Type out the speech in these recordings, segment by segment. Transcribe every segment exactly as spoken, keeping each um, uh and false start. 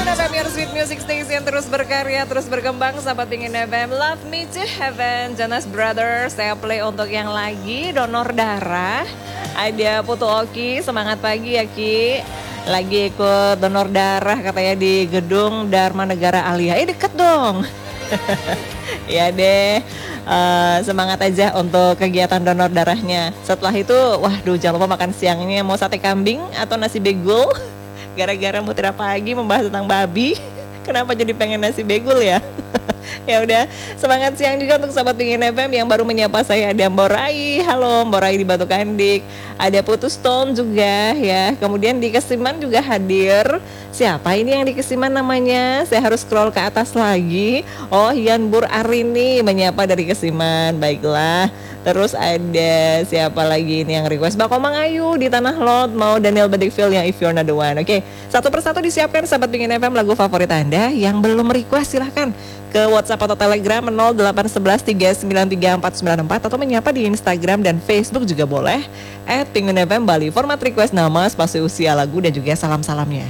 F M, your sweet music station, terus berkarya, terus berkembang. Sahabat Pingin F M, Love Me to Heaven, Jonas Brothers. Saya play untuk yang lagi donor darah. Ada Putu Oki, semangat pagi ya Ki. Lagi ikut donor darah katanya di gedung Dharma Negara Alia. Eh deket dong. Ya deh. Uh, semangat aja untuk kegiatan donor darahnya. Setelah itu, waduh jangan lupa makan siangnya mau sate kambing atau nasi begul. Gara-gara Mutiara Pagi membahas tentang babi, kenapa jadi pengen nasi begul ya? Ya udah, semangat siang juga untuk sahabat Pingin F M yang baru menyapa saya. Ada Mbak Rai, halo Mbak Rai di Batu Kandik. Ada Putu Stone juga ya. Kemudian di Kesiman juga hadir. Siapa ini yang di Kesiman namanya? Saya harus scroll ke atas lagi. Oh, Yan Bur Arini menyapa dari Kesiman. Baiklah. Terus ada siapa lagi ini yang request? Mbak Komang Ayu di Tanah Lot mau Daniel Bedikville yang If You're Not The One. Oke, satu persatu disiapkan sahabat Pingin F M lagu favorit Anda. Yang belum request silahkan ke WhatsApp atau Telegram nol delapan satu satu tiga sembilan tiga empat sembilan empat atau menyapa di Instagram dan Facebook juga boleh at Pingin F M Bali. Format request nama, spasi usia lagu dan juga salam-salamnya.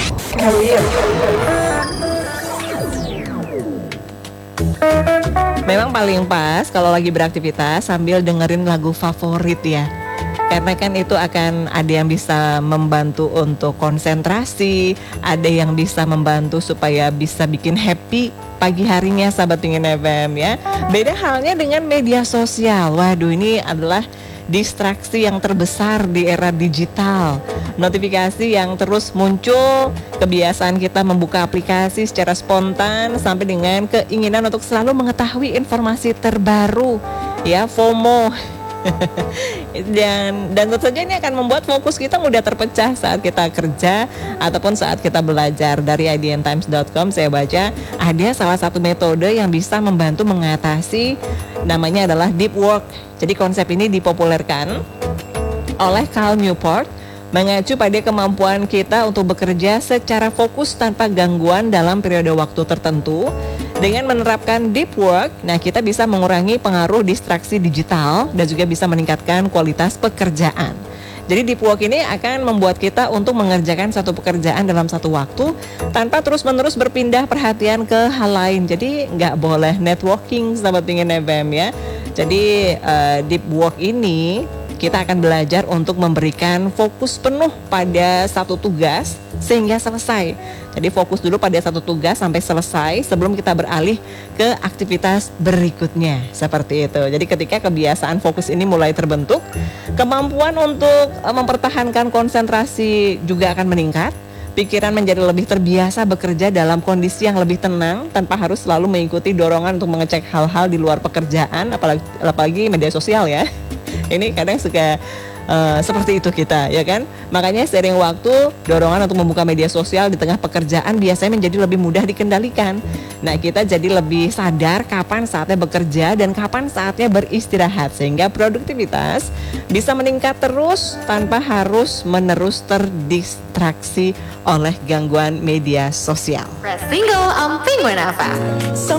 Memang paling pas kalau lagi beraktivitas sambil dengerin lagu favorit ya. Karena kan itu akan ada yang bisa membantu untuk konsentrasi, ada yang bisa membantu supaya bisa bikin happy pagi harinya sahabat Pingin F M ya. Beda halnya dengan media sosial. Waduh, ini adalah distraksi yang terbesar di era digital. Notifikasi yang terus muncul, kebiasaan kita membuka aplikasi secara spontan sampai dengan keinginan untuk selalu mengetahui informasi terbaru ya, FOMO. dan dan tentu saja ini akan membuat fokus kita mudah terpecah saat kita kerja ataupun saat kita belajar. Dari i d n times dot com saya baca ada salah satu metode yang bisa membantu mengatasi, namanya adalah deep work. Jadi konsep ini dipopulerkan oleh Cal Newport, mengacu pada kemampuan kita untuk bekerja secara fokus tanpa gangguan dalam periode waktu tertentu. Dengan menerapkan deep work, nah kita bisa mengurangi pengaruh distraksi digital dan juga bisa meningkatkan kualitas pekerjaan. Jadi deep work ini akan membuat kita untuk mengerjakan satu pekerjaan dalam satu waktu tanpa terus-menerus berpindah perhatian ke hal lain. Jadi nggak boleh networking sahabat Pingin F M ya. Jadi uh, deep work ini kita akan belajar untuk memberikan fokus penuh pada satu tugas sehingga selesai. Jadi fokus dulu pada satu tugas sampai selesai sebelum kita beralih ke aktivitas berikutnya. Seperti itu. Jadi ketika kebiasaan fokus ini mulai terbentuk, kemampuan untuk mempertahankan konsentrasi juga akan meningkat. Pikiran menjadi lebih terbiasa bekerja dalam kondisi yang lebih tenang tanpa harus selalu mengikuti dorongan untuk mengecek hal-hal di luar pekerjaan, apalagi, apalagi media sosial ya. Ini kadang suka uh, seperti itu kita ya kan. Makanya seiring waktu dorongan untuk membuka media sosial di tengah pekerjaan biasanya menjadi lebih mudah dikendalikan. Nah kita jadi lebih sadar kapan saatnya bekerja dan kapan saatnya beristirahat, sehingga produktivitas bisa meningkat terus tanpa harus menerus terdistraksi oleh gangguan media sosial. Press single on Penguin F M.